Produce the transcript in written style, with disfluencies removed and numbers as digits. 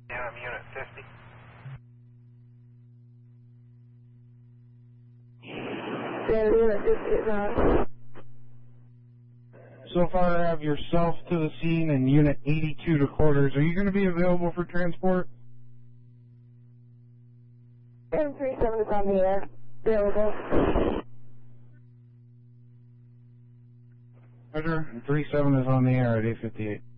Yeah, I'm Unit 50. Yeah, Unit 50 is on. So far, I have yourself to the scene and Unit 82 to quarters. Are you going to be available for transport? M37 is on the air. Available. Roger. 37 is on the air at 8:58.